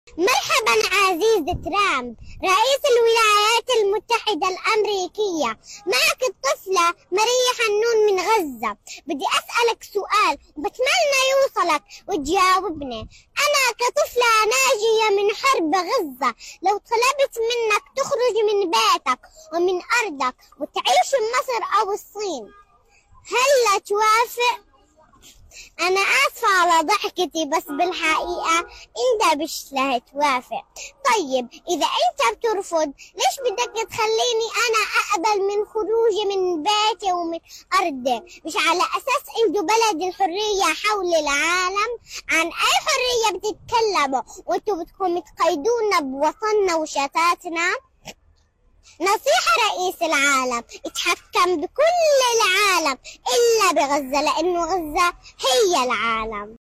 مرحبا عزيزي ترامب رئيس الولايات المتحدة الأمريكية. معك الطفلة ماريا حنون من غزة. بدي أسألك سؤال وبتمنى يوصلك وتجاوبني. أنا كطفلة ناجية من حرب غزة، لو طلبت منك تخرج من بيتك ومن أرضك وتعيش في مصر أو الصين، هل توافق؟ أنا آسفة على ضحكتي، بس بالحقيقة أنت مش رح توافق. طيب إذا أنت بترفض، ليش بدك تخليني أنا أقبل من خروجي من بيتي ومن أرضي؟ مش على أساس أنتوا بلد الحرية حول العالم؟ عن أي حرية بتتكلموا وأنتوا بدكم تقيدونا بوطننا وشتاتنا؟ نصيحة رئيس العالم، اتحكم بكل العالم إلا بغزة، لأنه غزة هي العالم.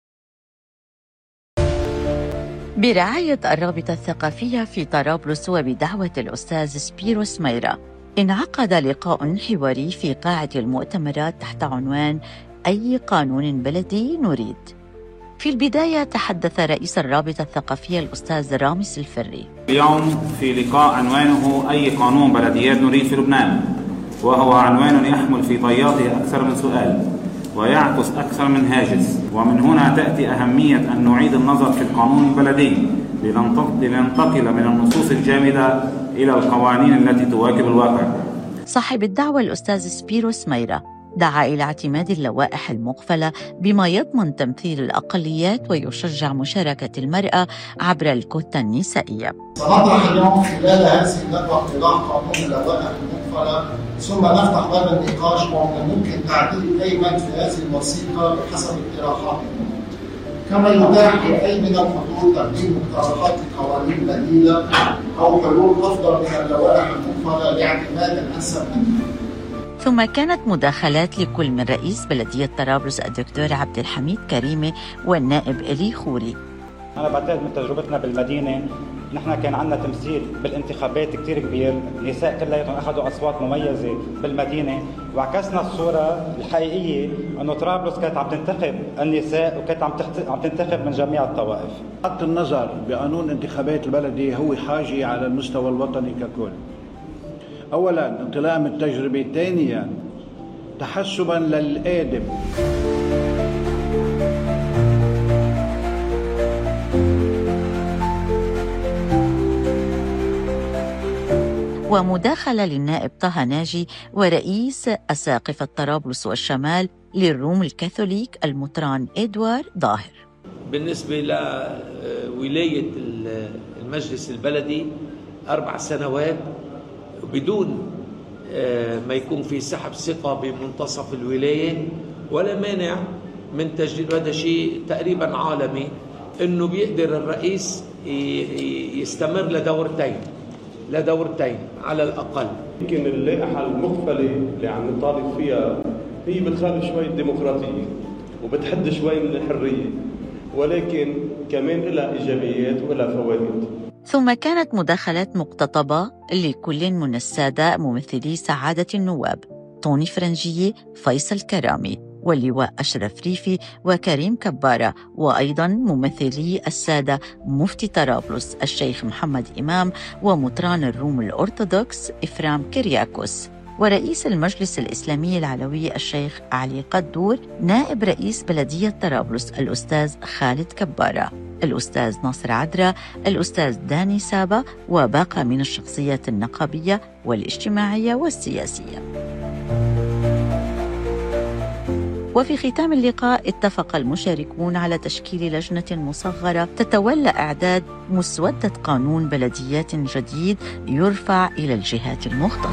برعاية الرابطة الثقافية في طرابلس وبدعوة الأستاذ سبيروس ميرا، انعقد لقاء حواري في قاعة المؤتمرات تحت عنوان أي قانون بلدي نريد. في البداية تحدث رئيس الرابطة الثقافية الأستاذ رامز الفري. اليوم في لقاء عنوانه أي قانون بلديات نريد في لبنان، وهو عنوان يحمل في طياته أكثر من سؤال ويعكس أكثر من هاجس، ومن هنا تأتي أهمية أن نعيد النظر في القانون البلدي لننتقل من النصوص الجامدة إلى القوانين التي تواكب الواقع. صاحب الدعوة الأستاذ سبيروس ميرا دعا إلى اعتماد اللوائح المقفلة بما يضمن تمثيل الأقليات ويشجع مشاركة المرأة عبر الكوتا النسائية. سنطرح اليوم خلال هذه الندوة اقتراح قانون اللوائح المقفلة، ثم نفتح باب النقاش ومن الممكن تعديل أي مادة في هذه الوثيقة بحسب اقتراحاتنا، كما يتاح لأي من الحضور تقديم مقترحات لقوانين بديلة أو حلول أفضل من اللوائح المقفلة لاعتماد أنسب منها. ثم كانت مداخلات لكل من رئيس بلدية طرابلس الدكتور عبد الحميد كريمة والنائب إلي خوري. أنا بعتقد من تجربتنا بالمدينة، نحن كان عندنا تمثيل بالانتخابات كتير كبير، النساء كلياتهم أخذوا أصوات مميزة بالمدينة، وعكسنا الصورة الحقيقية أنه طرابلس كانت عم تنتخب النساء وكانت عم تنتخب من جميع الطوائف. حط النظر بقانون انتخابات البلدي هو حاجة على المستوى الوطني ككل. أولاً انطلاقا من التجربة، ثانياً تحسباً للقادم. ومداخلة للنائب طه ناجي ورئيس أساقفة طرابلس والشمال للروم الكاثوليك المطران إدوار ظاهر. بالنسبة لولاية المجلس البلدي 4 سنوات بدون ما يكون في سحب ثقة بمنتصف الولاية ولا مانع من تجديد. هذا شيء تقريبا عالمي، انه بيقدر الرئيس يستمر لدورتين على الاقل. يمكن اللائحة المقفلة اللي عم نطالب فيها هي بتخالف شوي الديمقراطية وبتحد شوي من الحرية، ولكن كمان لها ايجابيات ولها فوائد. ثم كانت مداخلات مقتطبة لكل من السادة ممثلي سعادة النواب طوني فرنجية، فيصل كرامي، واللواء أشرف ريفي وكريم كبارة، وأيضاً ممثلي السادة مفتي طرابلس الشيخ محمد إمام ومطران الروم الأرثوذكس إفرام كرياكوس، ورئيس المجلس الإسلامي العلوي الشيخ علي قدور، نائب رئيس بلدية طرابلس الأستاذ خالد كبارة، الأستاذ ناصر عدرا، الأستاذ داني سابا، وباقة من الشخصيات النقابية والاجتماعية والسياسية. وفي ختام اللقاء اتفق المشاركون على تشكيل لجنة مصغرة تتولى إعداد مسودة قانون بلديات جديد يرفع إلى الجهات المختصة.